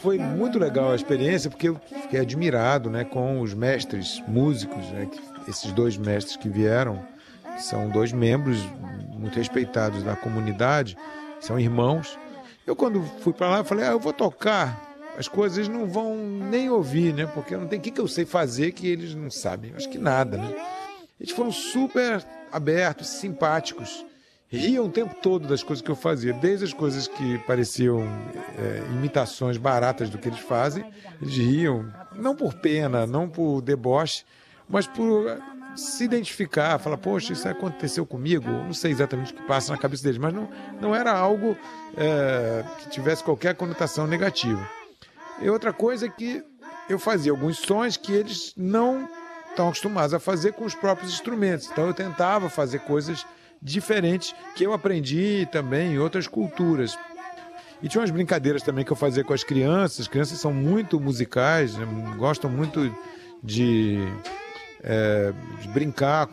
foi muito legal a experiência, porque eu fiquei admirado, né, com os mestres músicos, né, esses dois mestres que vieram, que são dois membros muito respeitados da comunidade, são irmãos. Eu, quando fui para lá, eu falei, eu vou tocar. As coisas não vão nem ouvir, né? Porque não tem o que eu sei fazer que eles não sabem. Acho que nada, né? Eles foram super abertos, simpáticos. Riam o tempo todo das coisas que eu fazia. Desde as coisas que pareciam imitações baratas do que eles fazem, eles riam. Não por pena, não por deboche, mas por se identificar, falar, poxa, isso aconteceu comigo. Não sei exatamente o que passa na cabeça deles, mas não era algo que tivesse qualquer conotação negativa. E outra coisa é que eu fazia alguns sons que eles não estão acostumados a fazer com os próprios instrumentos. Então eu tentava fazer coisas diferentes que eu aprendi também em outras culturas. E tinha umas brincadeiras também que eu fazia com as crianças. As crianças são muito musicais, né? Gostam muito de brincar